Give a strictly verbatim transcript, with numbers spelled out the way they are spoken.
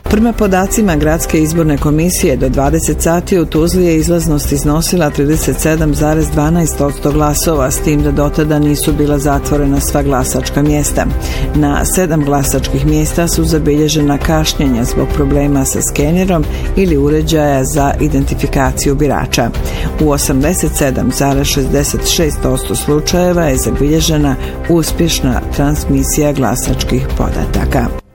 Prema podacima Gradske izborne komisije do dvadeset sati u Tuzli je izlaznost iznosila trideset sedam zarez dvanaest posto glasova, s tim da dotada nisu bila zatvorena sva glasačka mjesta. Na sedam glasačkih mjesta su zabilježena kašnjenja zbog problema sa skenerom ili uređaja za identifikaciju birača. U osamdeset sedam zarez šezdeset šest posto slučajeva je zabilježena uspješna transmisija glasačkih podataka.